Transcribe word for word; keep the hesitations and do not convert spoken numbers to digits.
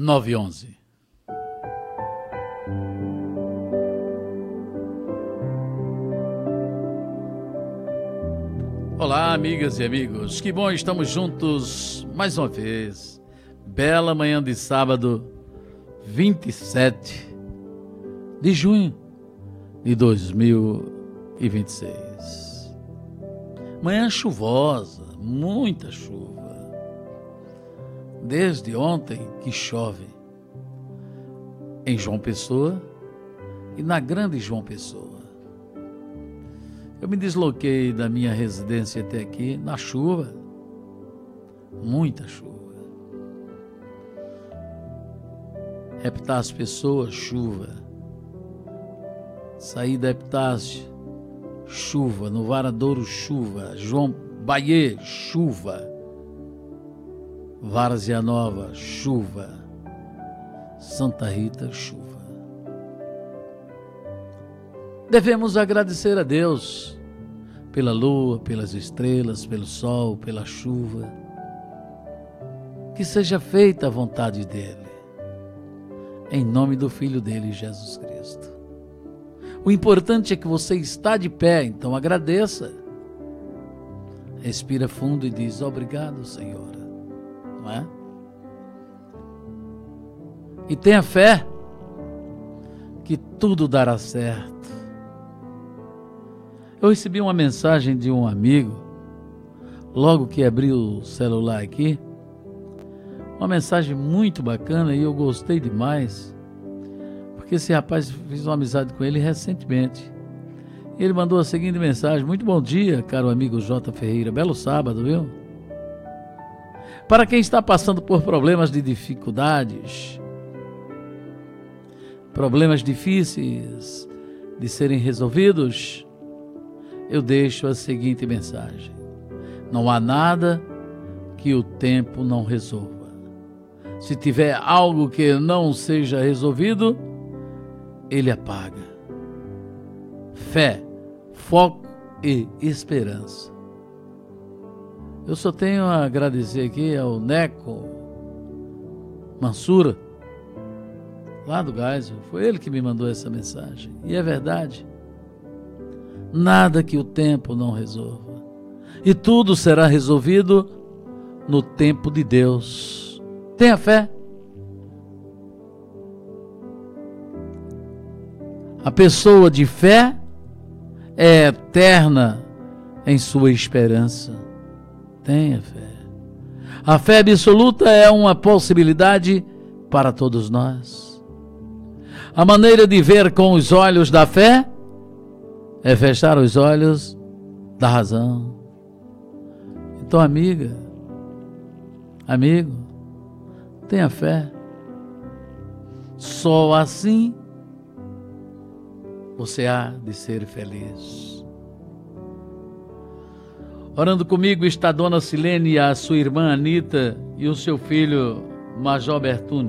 nove onze. Olá, amigas e amigos, que bom, estamos juntos mais uma vez. Bela manhã de sábado, vinte e sete de junho de dois mil e vinte e seis. Manhã chuvosa, muita chuva. Desde ontem que chove em João Pessoa e na Grande João Pessoa. Eu me desloquei da minha residência até aqui na chuva, muita chuva. Epitácio Pessoa, chuva. Saí da Epitácio, chuva. No Varadouro, chuva. João Baiê, chuva. Várzea Nova, chuva. Santa Rita, chuva. Devemos agradecer a Deus pela lua, pelas estrelas, pelo sol, pela chuva. Que seja feita a vontade dele, em nome do Filho dele, Jesus Cristo. O importante é que você está de pé, então agradeça. Respira fundo e diz: obrigado, Senhor. Não é? E tenha fé que tudo dará certo. Eu recebi uma mensagem de um amigo, logo que abri o celular aqui, uma mensagem muito bacana e eu gostei demais, porque esse rapaz, fiz uma amizade com ele recentemente. Ele mandou a seguinte mensagem: muito bom dia, caro amigo J. Ferreira, belo sábado, viu? Para quem está passando por problemas de dificuldades, problemas difíceis de serem resolvidos, eu deixo a seguinte mensagem: não há nada que o tempo não resolva. Se tiver algo que não seja resolvido, ele apaga. Fé, foco e esperança. Eu só tenho a agradecer aqui ao Neco Mansura, lá do Geisel. Foi ele que me mandou essa mensagem. E é verdade. Nada que o tempo não resolva. E tudo será resolvido no tempo de Deus. Tenha fé. A pessoa de fé é eterna em sua esperança. Tenha fé. A fé absoluta é uma possibilidade para todos nós. A maneira de ver com os olhos da fé é fechar os olhos da razão. Então, amiga, amigo, tenha fé. Só assim você há de ser feliz. Orando comigo está a dona Silene, a sua irmã Anita e o seu filho Major Bertuni.